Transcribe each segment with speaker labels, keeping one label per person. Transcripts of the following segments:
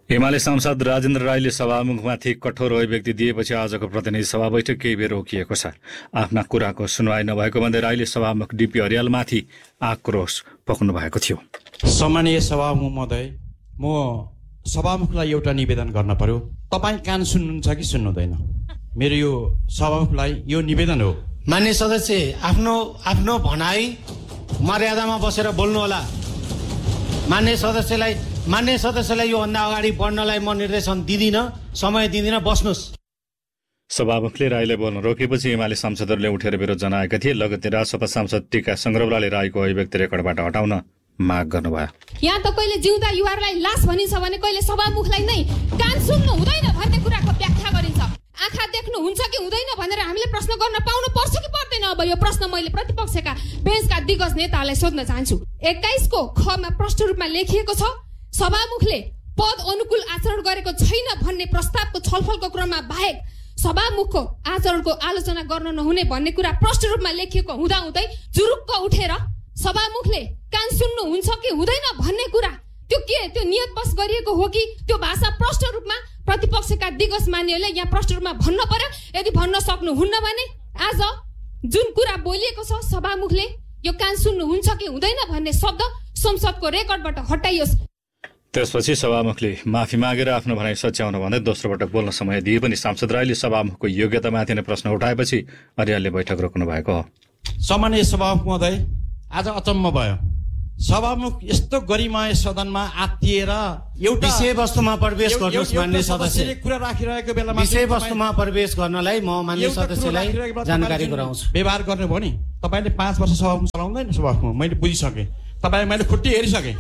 Speaker 1: एमाले सांसद राजेन्द्र राईले सभामुखमाथि कठोर अभिव्यक्ति दिएपछि आजको प्रतिनिधि सभा बैठक केही बेर रोकिएको छ। आफ्ना कुराको सुनवाई नभएको भन्दै राईले सभामुख डिपी अर्यालमाथि आक्रोश पोख्नु भएको थियो।
Speaker 2: सम्मानीय सभामुख महोदय, म सभामुखलाई एउटा निवेदन गर्न पर्यो। तपाईँ कान सुन्नुहुन्छ कि सुन्नुहुँदैन? मेरो यो सभामुखलाई यो निवेदन हो।
Speaker 3: मान्य सदस्य, आफ्नो भनाई मर्यादामा बसेर बोल्नु होला। मान्य सदस्यलाई योभन्दा अगाडि बढ्नलाई म निर्देशन दिदिनँ, समय दिदिनँ, बस्नुहोस्।
Speaker 1: सभामुखले राईले बोल्न रोकेपछि एमाले सांसदहरूले उठेर विरोध जनाएका थिए। लगत्तै राजसभा सांसद टीका सङ्ग्रौलाले राईको अभिव्यक्ति रेकर्डबाट हटाउन माग गर्नुभयो।
Speaker 4: यहाँ त कहिले जिउँदा युवाहरूलाई लास भनिन्छ भने कहिले सभामुखलाई नै कान सुन्नु हुँदैन भन्ने कुराको व्याख्या गरिन्छ। आँखा देख्नु हुन्छ कि हुँदैन भनेर हामीले प्रश्न गर्न पाउनु पर्छ कि पर्दैन? अब यो प्रश्न मैले प्रतिपक्षका बेन्चका दिग्गज नेताहरूलाई सोध्न चाहन्छु। 21 को ख मा प्रष्ट रूपमा लेखिएको छ, सभामुखले पद अनुकूल आचरण गरेको छैन भन्ने प्रस्तावको छलफलको क्रममा बाहेक सभामुखको आचरणको आलोचना गर्न नहुने भन्ने कुरा प्रष्ट रूपमा लेखिएको हुँदाहुँदै जुरुक्क उठेर सभामुखले कान सुन्नु हुन्छ कि हुँदैन भन्ने कुरा त्यो नियत बस गरिएको हो कि त्यो भाषा प्रष्ट रूपमा प्रतिपक्षका दिग्गज मान्यहरूले यहाँ प्रष्ट रूपमा भन्न पर्यो। यदि भन्न सक्नुहुन्न भने आज जुन कुरा बोलिएको छ सभामुखले यो कान सुन्नु हुन्छ कि हुँदैन भन्ने शब्द संसदको रेकर्डबाट हटाइयोस्।
Speaker 1: त्यसपछि सभामुखले माफी मागेर आफ्नो भनाइ सच्याउन भन्दै दोस्रो पटक बोल्न समय दिए पनि सांसद राईले सभामुखको योग्यतामाथि नै प्रश्न उठाएपछि अर्यालले बैठक रोक्नु भएको हो।
Speaker 2: सम्मानीय सभामुख महोदय, आज अचम्म भयो। सभामुख यस्तो गरिमाय सदनमा आत्तिएर एउटा
Speaker 3: विषयवस्तुमा प्रवेश गर्नुहोस्। मान्य सदस्य,
Speaker 2: कुरा राखिरहेको बेलामा
Speaker 3: विषयवस्तुमा प्रवेश गर्नलाई म मान्य सदस्यलाई जानकारी गराउँछु।
Speaker 2: व्यवहार गर्नुभयो नि, तपाईँले 5 वर्ष सभामुख चलाउँदैन। सभामुख मैले बुझिसकेँ, तपाईँ मैले खुट्टी हेरिसकेँ।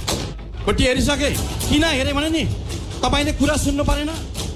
Speaker 2: किन हेरेँ भने नि तपाईँले कुरा सुन्नु परेन?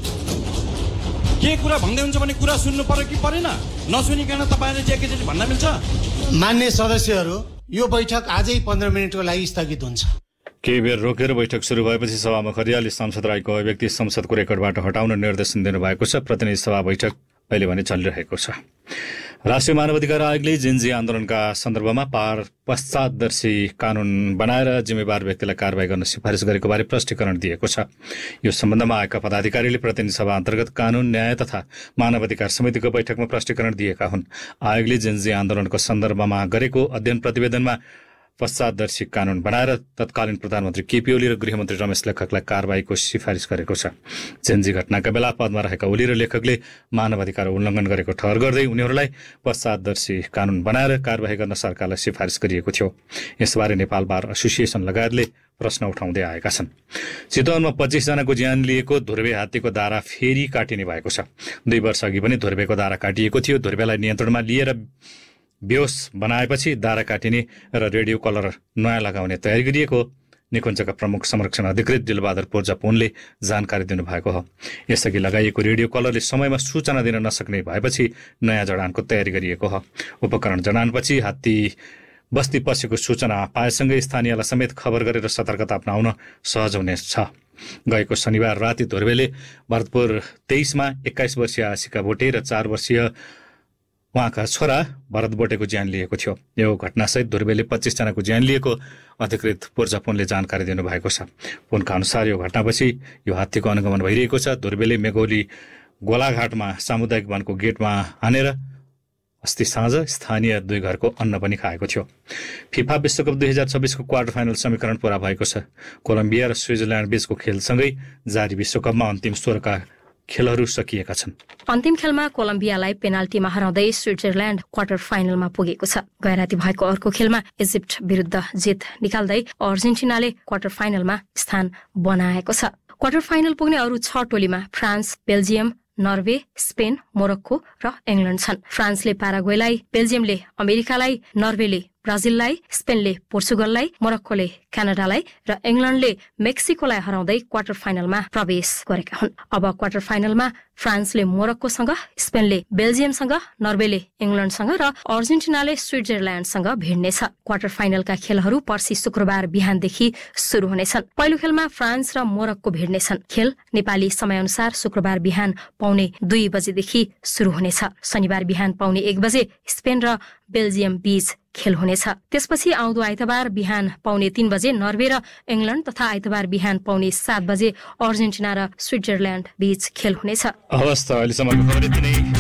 Speaker 2: के कुरा भन्दै हुन्छ भने कुरा सुन्नु पर्यो कि परेन? नसुनिकन तपाईँले जे भन्न मिल्छ?
Speaker 3: मान्य सदस्यहरू, यो बैठक आजै 15 मिनटको लागि स्थगित हुन्छ।
Speaker 1: केही बेर रोकेर बैठक सुरु भएपछि सभामुख अर्यालले सांसद राईको अभिव्यक्ति संसदको रेकर्डबाट हटाउन निर्देशन दिनुभएको छ। प्रतिनिधि सभा बैठक अहिले भने चलिरहेको छ। राष्ट्रिय मानवाधिकार आयोगले जेनजी आन्दोलनका सन्दर्भमा पश्चातदर्शी कानून बनाएर जिम्मेवार व्यक्तिलाई कारवाही गर्न सिफारिस गरेको बारे प्रष्टीकरण दिएको छ। यो सम्बन्धमा आयोगका पदाधिकारीले प्रतिनिधि सभा अन्तर्गत कानून, न्याय तथा मानवाधिकार समितिको बैठकमा प्रष्टीकरण दिएका हुन्। आयोगले जेनजी आन्दोलनको सन्दर्भमा गरेको अध्ययन प्रतिवेदनमा पश्चातदर्शी कानून बनाएर तत्कालीन प्रधानमन्त्री केपी ओली र गृहमन्त्री रमेश लेखकलाई कारवाहीको सिफारिस गरेको छ। जेनजी घटनाका बेला पदमा रहेका ओली र लेखकले मानवाधिकार उल्लङ्घन गरेको ठहर गर्दै उनीहरूलाई पश्चातदर्शी कानून बनाएर कारवाही गर्न सरकारलाई सिफारिस गरिएको थियो। यसबारे नेपाल बार एसोसिएसन लगायतले प्रश्न उठाउँदै आएका छन्। चितवनमा 25 जनाको ज्यान लिएको धुर्वे हात्तीको दारा फेरि काटिने भएको छ। 2 वर्ष अघि पनि धुर्वेको दारा काटिएको थियो। धुर्वेलाई नियन्त्रणमा लिएर बेहोस बनाएपछि दारा काटिने र रेडियो कलर नयाँ लगाउने तयारी गरिएको निकुञ्जका प्रमुख संरक्षण अधिकृत दिलबहादुर पोर्जापोनले जानकारी दिनुभएको हो। यसअघि लगाइएको रेडियो कलरले समयमा सूचना दिन नसक्ने भएपछि नयाँ जडानको तयारी गरिएको हो। उपकरण जडानपछि हात्ती बस्ती पसेको सूचना पाएसँगै स्थानीयलाई समेत खबर गरेर सतर्कता अपनाउन सहज हुनेछ। गएको शनिबार राति धुर्वेले भरतपुर 23 मा 21 वर्षीय आशिका भोटे र 4 वर्षीय उहाँका छोरा भरत बोटेको ज्यान लिएको थियो। यो घटनासहित धुर्वेले 25 जनाको ज्यान लिएको अधिकृत पोर्जापोनले जानकारी दिनुभएको छ। पुनका अनुसार यो घटनापछि यो हात्तीको अनुगमन भइरहेको छ। धुर्वेले मेघोली गोलाघाटमा सामुदायिक वनको गेटमा हानेर अस्ति साँझ स्थानीय 2 घरको अन्न पनि खाएको थियो। फिफा विश्वकप 2026 को क्वार्टर फाइनल समीकरण पूरा भएको छ। कोलम्बिया र स्विजरल्यान्ड बीचको खेलसँगै जारी विश्वकपमा अन्तिम 16 का खेलहरू सकिएका छन्।
Speaker 5: अन्तिम खेलमा कोलम्बियालाई पेनाल्टीमा हराउँदै स्विजरल्यान्ड क्वार्टर फाइनलमा पुगेको छ। गैराती भएको अर्को खेलमा इजिप्ट विरुद्ध जित निकाल्दै अर्जेन्टिनाले क्वार्टर फाइनलमा स्थान बनाएको छ। क्वार्टर फाइनल पुग्ने अरू 6 टोलीमा France, Belgium, Norway, Spain, Morocco र इङ्ल्यान्ड छन्। फ्रान्सले पाराग्वेलाई, बेल्जियमले अमेरिकालाई, नर्वेले ब्राजिललाई, स्पेनले पोर्चुगललाई, मोरक्कोले क्यानाडालाई र इङ्ल्यान्डले मेक्सिकोलाई हराउँदै क्वार्टर फाइनलमा प्रवेश गरेका हुन्। अब क्वार्टर फाइनलमा फ्रान्सले मोरक्कोसँग, स्पेनले बेल्जियमसँग, नर्वेले इङ्ल्यान्डसँग र अर्जेन्टिनाले स्विजरल्यान्डसँग भिड्नेछ। क्वार्टर फाइनलका खेलहरू पर्सि शुक्रबार बिहानदेखि सुरु हुनेछन्। पहिलो खेलमा फ्रान्स र मोरक्को भिड्नेछन्। खेल नेपाली समयअनुसार शुक्रबार बिहान पाउने 2 बजेदेखि सुरु हुनेछ। शनिबार बिहान पाउने 1 बजे स्पेन र बेल्जियम बीच खेल हुनेछ। त्यसपछि आउँदो आइतबार बिहान 2:45 बजे नर्वे र इङ्ल्यान्ड तथा आइतबार बिहान 7:15 बजे अर्जेन्टिना र स्विजरल्यान्ड बीच खेल हुनेछ।
Speaker 1: हवस् त, अहिलेसम्मको खबर यति नै।